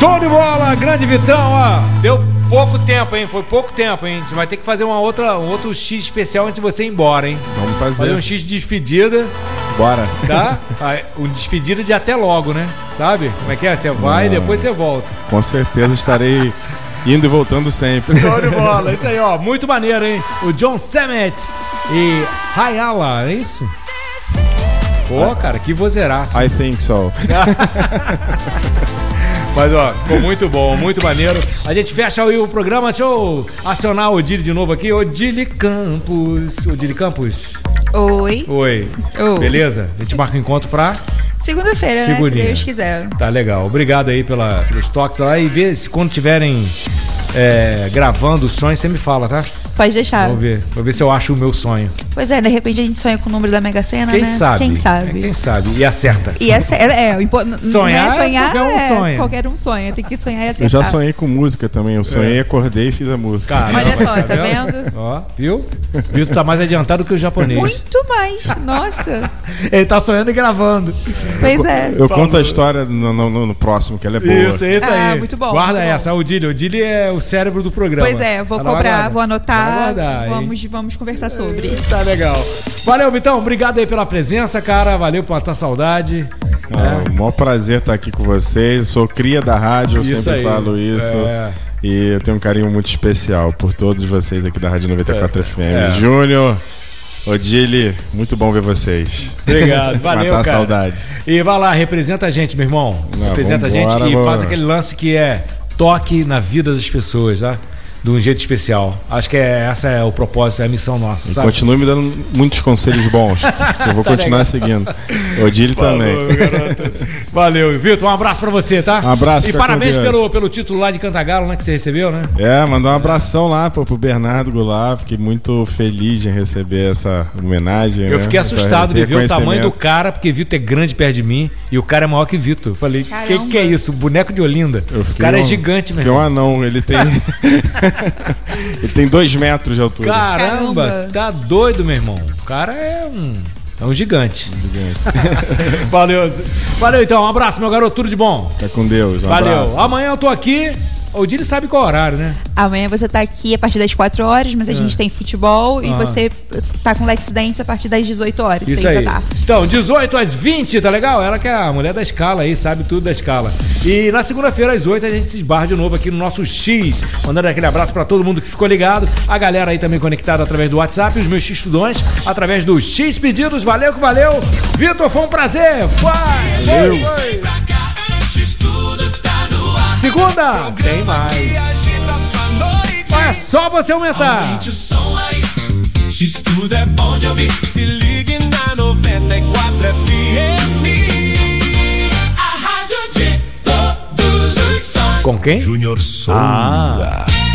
Show de bola, grande Vitão, ó. Deu pouco tempo, hein? Foi pouco tempo, hein? A gente vai ter que fazer um outro X especial antes de você ir embora, hein? Vamos fazer um X de despedida. Bora. Tá? Um despedida de até logo, né? Sabe? Como é que é? Você vai e depois você volta. Com certeza estarei indo e voltando sempre. Show de bola, isso aí, ó. Muito maneiro, hein? O John Sammet e Hayala, é isso? Pô, cara, que vozeiraço. I think so. Mas, ó, ficou muito bom, muito maneiro. A gente fecha aí o programa. Deixa eu acionar o Odile de novo aqui. Odile Campos. Odile Campos. Oi. Oi. Beleza? A gente marca o encontro pra... segunda-feira, né? Se Deus quiser. Tá legal. Obrigado aí pelos toques lá. E vê se quando tiverem gravando o sonho, você me fala, tá? Pode deixar. Vou ver se eu acho o meu sonho. Pois é, de repente a gente sonha com o número da Mega Sena, Quem né? sabe? Quem sabe? Quem sabe? E acerta. Sonhar, né? Sonhar qualquer um sonha. Qualquer um sonha. Tem que sonhar e acertar. Eu já sonhei com música também. Eu sonhei, acordei e fiz a música. Caramba, olha só, tá vendo? Ó, viu? Tu tá mais adiantado que o japonês. Muito mais. Nossa. Ele tá sonhando e gravando. Pois é. Eu conto a história no próximo, que ela é boa. Isso aí. Muito bom. Guarda muito essa. bom. O Odile é o cérebro do programa. Pois é, vou cobrar, vou anotar. Vamos conversar sobre. Tá legal. Valeu, Vitão. Obrigado aí pela presença, cara. Valeu por matar a saudade. O maior prazer estar aqui com vocês. Sou cria da rádio, eu sempre falo isso. E eu tenho um carinho muito especial por todos vocês aqui da Rádio 94 FM. Júnior, Odile, muito bom ver vocês. Obrigado, valeu, matar cara. a saudade. E vai lá, representa a gente, meu irmão. Representa a gente e faz aquele lance que é toque na vida das pessoas, tá? De um jeito especial. Acho que essa é o propósito, é a missão nossa, sabe? Continue me dando muitos conselhos bons. Eu vou continuar seguindo. Odile também. Valeu, Vitor. Um abraço pra você, tá? Um abraço. E parabéns pelo título lá de Cantagalo, né? Que você recebeu, né? Mandar um abração lá pro Bernardo Goulart. Fiquei muito feliz em receber essa homenagem. Eu fiquei assustado de ver o tamanho do cara, porque Vitor é grande perto de mim e o cara é maior que Vitor. Eu falei, que é isso? Boneco de Olinda. O cara é gigante mesmo. Porque é um anão, ele tem... Ele tem 2 metros de altura. Caramba, tá doido, meu irmão. O cara é um gigante. Valeu então, um abraço, meu garoto, tudo de bom. Tá com Deus, valeu. Abraço. Amanhã eu tô aqui. O Odile sabe qual é o horário, né? Amanhã você tá aqui a partir das 4 horas, mas a gente tem futebol e você tá com Lex Dance a partir das 18 horas. Isso aí. Então, 18 às 20, tá legal? Ela que é a mulher da escala aí, sabe tudo da escala. E na segunda-feira às 8 a gente se esbarra de novo aqui no nosso X. Mandando aquele abraço pra todo mundo que ficou ligado. A galera aí também conectada através do WhatsApp. Os meus X-tudões através do X Pedidos. Valeu que valeu. Vitor, foi um prazer. Valeu. Segunda, tem mais. É só você aumentar. Aumente o som aí. X-Tudo é bom de ouvir. Se ligue na 94 FM. A rádio de todos os sons. Com quem? Júnior Souza.